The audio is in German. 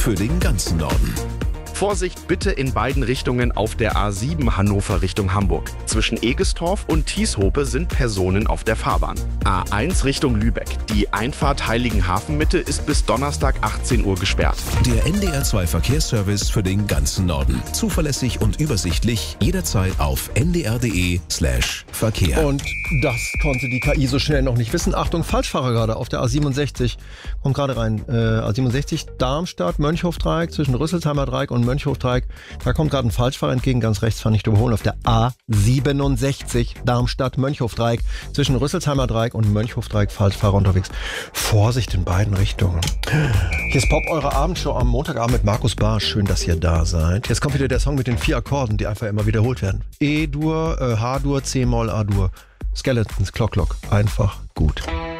für den ganzen Norden. Vorsicht bitte in beiden Richtungen auf der A7 Hannover Richtung Hamburg. Zwischen Egestorf und Tieshope sind Personen auf der Fahrbahn. A1 Richtung Lübeck. Die Einfahrt Heiligenhafen-Mitte ist bis Donnerstag 18 Uhr gesperrt. Der NDR2 Verkehrsservice für den ganzen Norden. Zuverlässig und übersichtlich, jederzeit auf ndr.de/Verkehr. Und das konnte die KI so schnell noch nicht wissen. Achtung, Falschfahrer gerade auf der A67. Kommt gerade rein. A67 Darmstadt, Mönchhofdreieck zwischen Rüsselsheimer Dreieck und Mönchhofdreieck. Da kommt gerade ein Falschfahrer entgegen, ganz rechts fand ich überholen. Auf der A67 Darmstadt, Mönchhofdreieck zwischen Rüsselsheimer Dreieck und Mönchhofdreieck Falschfahrer unterwegs. Vorsicht in beiden Richtungen. Hier ist Pop, eure Abendshow am Montagabend mit Markus Barsch. Schön, dass ihr da seid. Jetzt kommt wieder der Song mit den 4 Akkorden, die einfach immer wiederholt werden. E-Dur, H-Dur, C-Moll, A-Dur. Skeletons, Clock. Einfach gut.